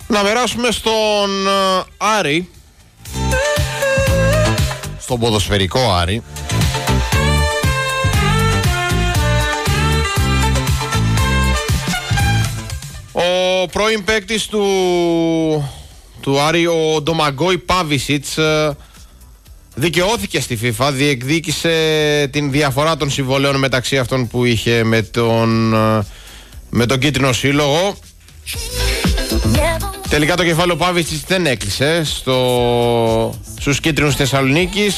Να περάσουμε στον Άρη, στον ποδοσφαιρικό Άρη. Ο πρώην παίκτης του Άρη, ο Ντομαγκόι Πάβισιτς, δικαιώθηκε στη FIFA, διεκδίκησε την διαφορά των συμβολέων μεταξύ αυτών που είχε με τον Κίτρινο Σύλλογο. Τελικά το κεφάλαιο Πάβισιτς δεν έκλεισε στους Κίτρινους Θεσσαλονίκης.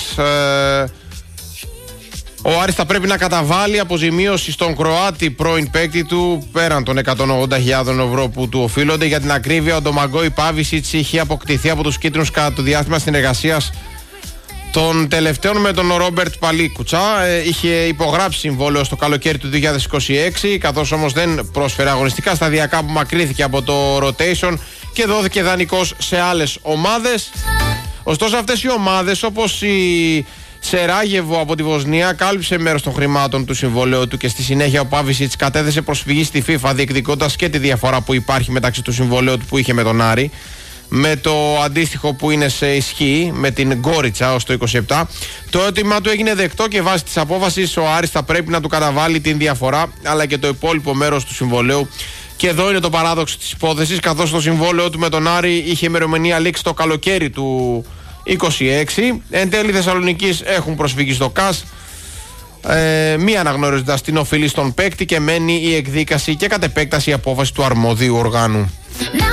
Ο Άρης θα πρέπει να καταβάλει αποζημίωση στον Κροάτι πρώην παίκτη του πέραν των 180.000 ευρώ που του οφείλονται. Για την ακρίβεια, ο Ντομαγκόι Πάβισιτς είχε αποκτηθεί από τους Κίτρινους κατά το διάστημα συνεργασίας των τελευταίων με τον Ρόμπερτ Παλίκουτσα. Είχε υπογράψει συμβόλαιο στο καλοκαίρι του 2026, καθώς όμως δεν πρόσφερε αγωνιστικά, σταδιακά απομακρύνθηκε από το rotation και δόθηκε δανεικός σε άλλες ομάδες. Ωστόσο, αυτές οι ομάδες, όπως η Σεράγεβο από τη Βοσνία, κάλυψε μέρος των χρημάτων του συμβολαίου του και στη συνέχεια ο Πάβισιτς κατέθεσε προσφυγή στη FIFA, διεκδικώντας και τη διαφορά που υπάρχει μεταξύ του συμβολαίου του που είχε με τον Άρη με το αντίστοιχο που είναι σε ισχύ με την Γκόριτσα ως το 27. Το αίτημά του έγινε δεκτό και βάσει της απόφασης ο Άρης θα πρέπει να του καταβάλει την διαφορά αλλά και το υπόλοιπο μέρος του συμβολαίου. Και εδώ είναι το παράδοξο της υπόθεσης, καθώς το συμβόλαιο του με τον Άρη είχε ημερομηνία λήξη το καλοκαίρι του 26. Εν τέλει Θεσσαλονικής έχουν προσφύγει στο ΚΑΣ, μη αναγνωρίζοντας την οφειλή στον παίκτη, και μένει η εκδίκαση και κατ' επέκταση η απόφαση του αρμοδίου οργάνου.